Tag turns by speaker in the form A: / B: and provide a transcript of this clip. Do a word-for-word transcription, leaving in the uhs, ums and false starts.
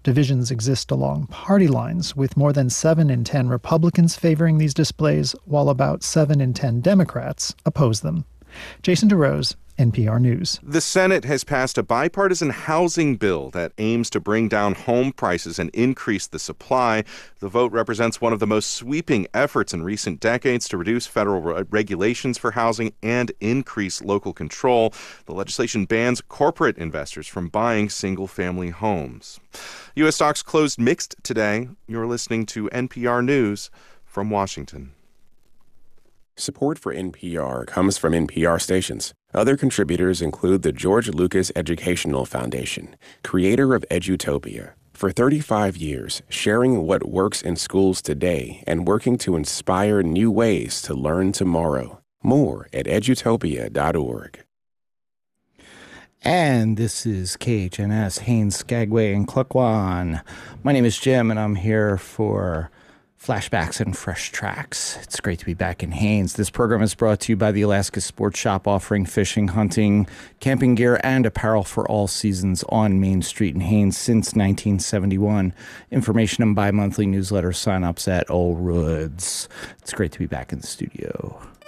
A: Divisions exist along party lines, with more than seven in ten Republicans favoring these displays, while about seven in ten Democrats oppose them. Jason DeRose, N P R News.
B: The Senate has passed a bipartisan housing bill that aims to bring down home prices and increase the supply. The vote represents one of the most sweeping efforts in recent decades to reduce federal re- regulations for housing and increase local control. The legislation bans corporate investors from buying single-family homes. U S stocks closed mixed today. You're listening to N P R News from Washington.
C: Support for N P R comes from N P R stations. Other contributors include the George Lucas Educational Foundation, creator of Edutopia. For thirty-five years, sharing what works in schools today and working to inspire new ways to learn tomorrow. More at edutopia dot org.
D: And this is K H N S, Haines, Skagway, and Klukwan. My name is Jim, and I'm here for Flashbacks and Fresh Tracks. It's great to be back in Haines. This program is brought to you by the Alaska Sports Shop, offering fishing, hunting, camping gear, and apparel for all seasons on Main Street in Haines since nineteen seventy-one. Information and bi-monthly newsletter sign-ups at Olroods. It's great to be back in the studio.